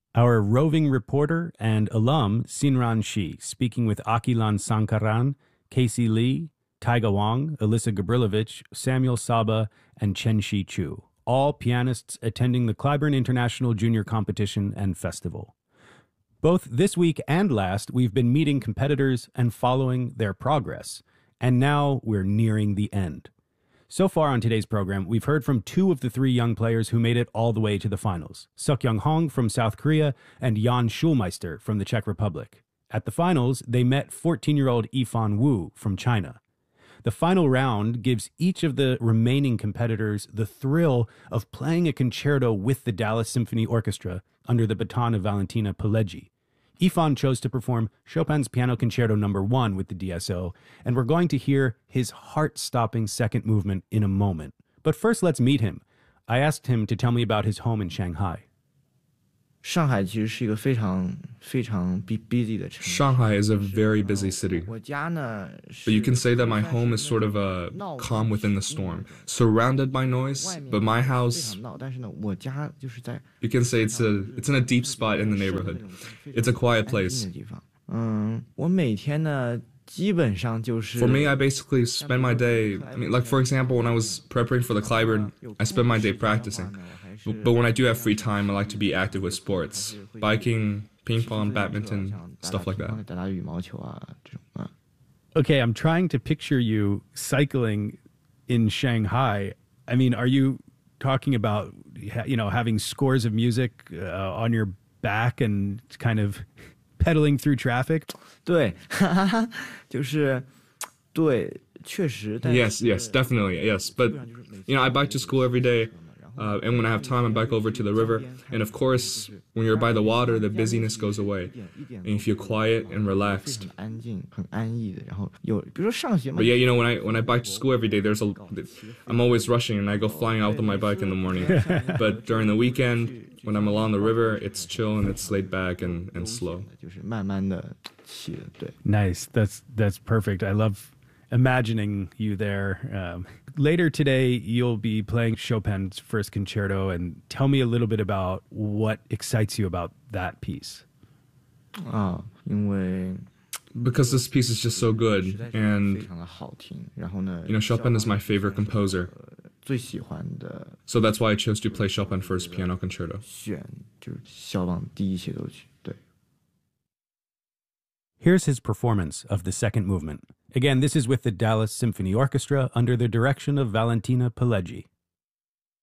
Our roving reporter and alum, Sinran Shi, speaking with Akilan Sankaran, Casey Lee, Taiga Wang, Alyssa Gabrilovich, Samuel Saba, and Chen-Shi Chu, all pianists attending the Clyburn International Junior Competition and Festival. Both this week and last, we've been meeting competitors and following their progress. And now we're nearing the end. So far on today's program, we've heard from two of the three young players who made it all the way to the finals, Seok-Young Hong from South Korea and Jan Schulmeister from the Czech Republic. At the finals, they met 14-year-old Yifan Wu from China. The final round gives each of the remaining competitors the thrill of playing a concerto with the Dallas Symphony Orchestra under the baton of Valentina Pileggi. Yifan chose to perform Chopin's Piano Concerto No. 1 with the DSO, and we're going to hear his heart-stopping second movement in a moment. But first, let's meet him. I asked him to tell me about his home in Shanghai. Shanghai is a very busy city. But you can say that my home is sort of a calm within the storm, surrounded by noise, but my house, you can say it's in a deep spot in the neighborhood. It's a quiet place. For me, I basically spend my day, like for example, when I was preparing for the Clyburn, I spent my day practicing. But when I do have free time, I like to be active with sports, biking, ping pong, badminton, stuff like that. Okay, I'm trying to picture you cycling in Shanghai. I mean, are you talking about, having scores of music on your back and kind of pedaling through traffic? 对， Yes, definitely, yes. But, I bike to school every day. And when I have time, I bike over to the river. And of course, when you're by the water, the busyness goes away. And you feel quiet and relaxed. But yeah, when I bike to school every day, I'm always rushing and I go flying out on my bike in the morning. But during the weekend, when I'm along the river, it's chill and it's laid back and slow. Nice. That's perfect. I love imagining you there. Later today, you'll be playing Chopin's first concerto, and tell me a little bit about what excites you about that piece. Because this piece is just so good, and Chopin is my favorite composer. So that's why I chose to play Chopin's first piano concerto. Here's his performance of the second movement. Again, this is with the Dallas Symphony Orchestra under the direction of Valentina Pileggi.